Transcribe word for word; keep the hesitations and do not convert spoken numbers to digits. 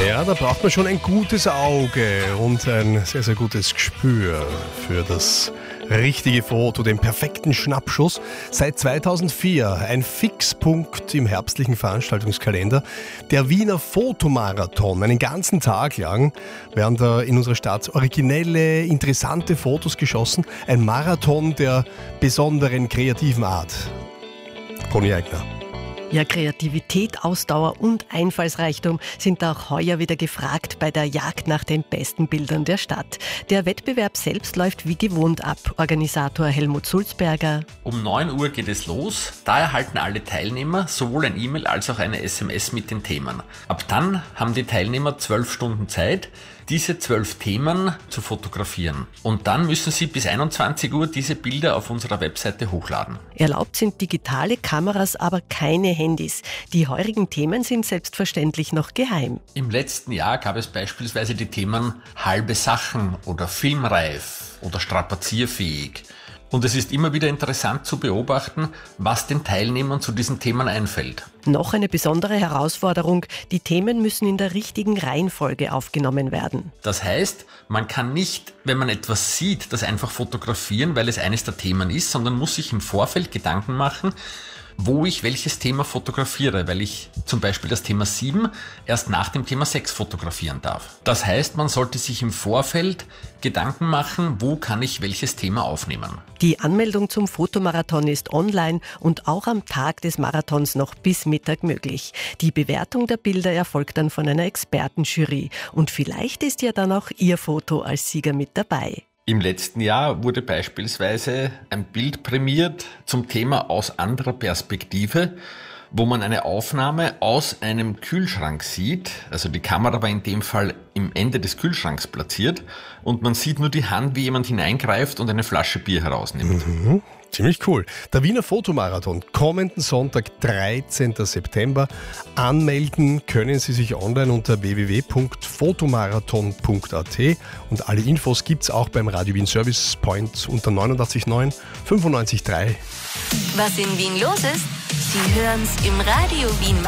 Ja, da braucht man schon ein gutes Auge und ein sehr, sehr gutes Gespür für das richtige Foto, den perfekten Schnappschuss. Seit zweitausendvier ein Fixpunkt im herbstlichen Veranstaltungskalender. Der Wiener Fotomarathon. Einen ganzen Tag lang werden da in unserer Stadt originelle, interessante Fotos geschossen. Ein Marathon der besonderen kreativen Art. Conny Eigner. Ja, Kreativität, Ausdauer und Einfallsreichtum sind auch heuer wieder gefragt bei der Jagd nach den besten Bildern der Stadt. Der Wettbewerb selbst läuft wie gewohnt ab. Organisator Helmut Sulzberger. Um neun Uhr geht es los. Da erhalten alle Teilnehmer sowohl ein E-Mail als auch eine S M S mit den Themen. Ab dann haben die Teilnehmer zwölf Stunden Zeit, diese zwölf Themen zu fotografieren. Und dann müssen sie bis einundzwanzig Uhr diese Bilder auf unserer Webseite hochladen. Erlaubt sind digitale Kameras, aber keine Handys. Die heurigen Themen sind selbstverständlich noch geheim. Im letzten Jahr gab es beispielsweise die Themen halbe Sachen oder filmreif oder strapazierfähig. Und es ist immer wieder interessant zu beobachten, was den Teilnehmern zu diesen Themen einfällt. Noch eine besondere Herausforderung: Die Themen müssen in der richtigen Reihenfolge aufgenommen werden. Das heißt, man kann nicht, wenn man etwas sieht, das einfach fotografieren, weil es eines der Themen ist, sondern muss sich im Vorfeld Gedanken machen, wo ich welches Thema fotografiere, weil ich zum Beispiel das Thema sieben erst nach dem Thema sechs fotografieren darf. Das heißt, man sollte sich im Vorfeld Gedanken machen, wo kann ich welches Thema aufnehmen. Die Anmeldung zum Fotomarathon ist online und auch am Tag des Marathons noch bis Mittag möglich. Die Bewertung der Bilder erfolgt dann von einer Expertenjury und vielleicht ist ja dann auch Ihr Foto als Sieger mit dabei. Im letzten Jahr wurde beispielsweise ein Bild prämiert zum Thema aus anderer Perspektive, wo man eine Aufnahme aus einem Kühlschrank sieht. Also die Kamera war in dem Fall im Ende des Kühlschranks platziert und man sieht nur die Hand, wie jemand hineingreift und eine Flasche Bier herausnimmt. Mhm. Ziemlich cool. Der Wiener Fotomarathon, kommenden Sonntag, dreizehnten September. Anmelden können Sie sich online unter w w w punkt fotomarathon punkt a t und alle Infos gibt's auch beim Radio Wien Service Point unter neunundachtzig neun fünfundneunzig drei. Was in Wien los ist? Sie hören's im Radio Wien